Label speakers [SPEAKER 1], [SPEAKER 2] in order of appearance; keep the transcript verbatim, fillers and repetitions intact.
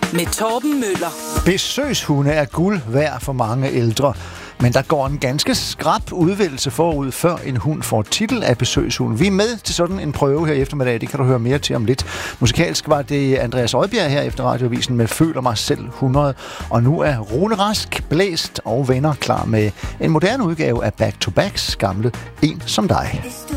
[SPEAKER 1] med Torben Møller.
[SPEAKER 2] Besøgshunde er guld værd for mange ældre. Men der går en ganske skrap udvælgelse forud, før en hund får titel af besøgshund. Vi er med til sådan en prøve her i eftermiddag. Det kan du høre mere til om lidt. Musikalsk var det Andreas Oddbjerg her efter Radioavisen med Føler mig selv hundrede. Og nu er Rune Rask, Blæst og venner klar med en moderne udgave af Back to Backs gamle En som dig.